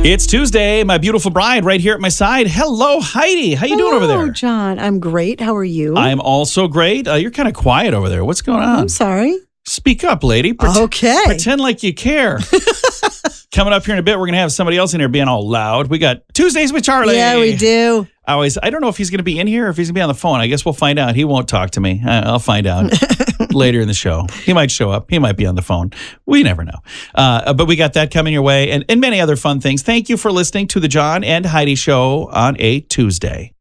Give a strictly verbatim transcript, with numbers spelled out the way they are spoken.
It's Tuesday. My beautiful bride right here at my side. Hello, Heidi. How you Hello, doing over there? John. I'm great. How are you? I'm also great. Uh, you're kind of quiet over there. What's going on? I'm sorry. Speak up, lady. Pret- Okay. Pretend like you care. Coming up here in a bit, we're going to have somebody else in here being all loud. We got Tuesdays with Charlie. Yeah, we do. I always, I don't know if he's going to be in here or if he's going to be on the phone. I guess we'll find out. He won't talk to me. Uh, I'll find out later in the show. He might show up. He might be on the phone. We never know. Uh, but we got that coming your way and, and many other fun things. Thank you for listening to the John and Heidi Show on a Tuesday.